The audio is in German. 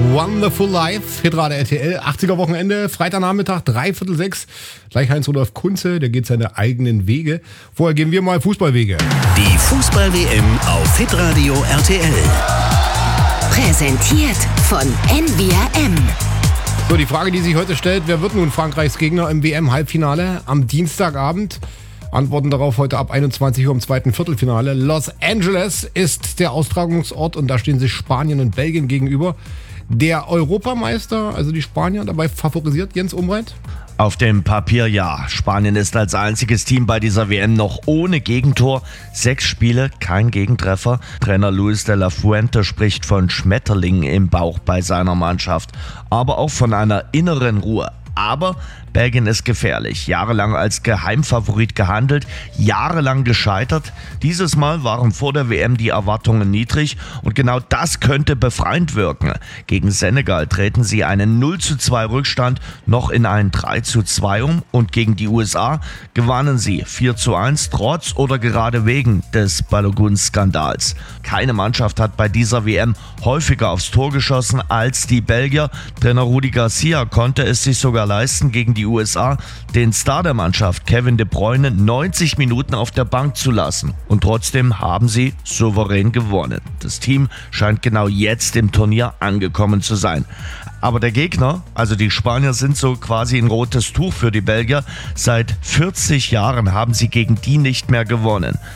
Wonderful Life, Hitrate RTL, 80er Wochenende, Freitagnachmittag, 5:45. Gleich Heinz-Rudolf Kunze, der geht seine eigenen Wege. Vorher gehen wir mal Fußballwege. Die Fußball-WM auf Hitradio RTL. Präsentiert von NWRM. So, die Frage, die sich heute stellt, wer wird nun Frankreichs Gegner im WM-Halbfinale am Dienstagabend? Antworten darauf heute ab 21 Uhr im zweiten Viertelfinale. Los Angeles ist der Austragungsort und da stehen sich Spanien und Belgien gegenüber. Der Europameister, also die Spanier, dabei favorisiert Jens Umbreit? Auf dem Papier ja. Spanien ist als einziges Team bei dieser WM noch ohne Gegentor. 6 Spiele, kein Gegentreffer. Trainer Luis de la Fuente spricht von Schmetterlingen im Bauch bei seiner Mannschaft, aber auch von einer inneren Ruhe. Aber Belgien ist gefährlich. Jahrelang als Geheimfavorit gehandelt, jahrelang gescheitert. Dieses Mal waren vor der WM die Erwartungen niedrig und genau das könnte befreiend wirken. Gegen Senegal treten sie einen 0:2 Rückstand noch in einen 3:2 um und gegen die USA gewannen sie 4:1 trotz oder gerade wegen des Balogun-Skandals. Keine Mannschaft hat bei dieser WM häufiger aufs Tor geschossen als die Belgier. Trainer Rudi Garcia konnte es sich sogar leisten, gegen die USA den Star der Mannschaft Kevin De Bruyne 90 Minuten auf der Bank zu lassen. Und trotzdem haben sie souverän gewonnen. Das Team scheint genau jetzt im Turnier angekommen zu sein. Aber der Gegner, also die Spanier, sind so quasi ein rotes Tuch für die Belgier. Seit 40 Jahren haben sie gegen die nicht mehr gewonnen.